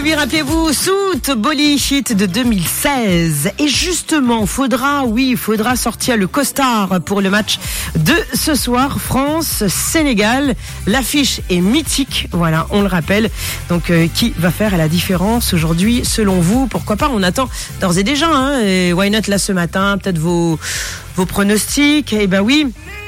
aujourd'hui, rappelez-vous, Soot, Bolly Hit de 2016. Et justement, faudra sortir le costard pour le match de ce soir, France-Sénégal. L'affiche est mythique, voilà, on le rappelle. Donc, qui va faire la différence aujourd'hui, selon vous? Pourquoi pas? On attend d'ores et déjà, et Why Not là ce matin, peut-être vos pronostics. Eh ben oui.